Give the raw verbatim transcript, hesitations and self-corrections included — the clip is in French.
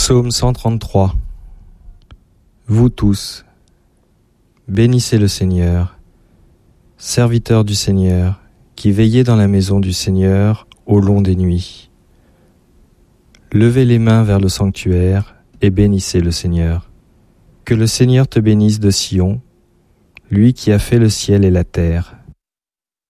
Psaume cent trente-trois. Vous tous, bénissez le Seigneur, serviteurs du Seigneur, qui veillez dans la maison du Seigneur au long des nuits. Levez les mains vers le sanctuaire et bénissez le Seigneur. Que le Seigneur te bénisse de Sion, lui qui a fait le ciel et la terre.